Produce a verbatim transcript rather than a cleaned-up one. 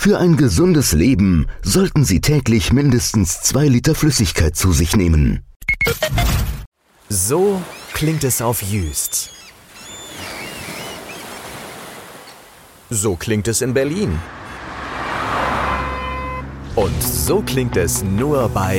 Für ein gesundes Leben sollten Sie täglich mindestens zwei Liter Flüssigkeit zu sich nehmen. So klingt es auf Jüst. So klingt es in Berlin. Und so klingt es nur bei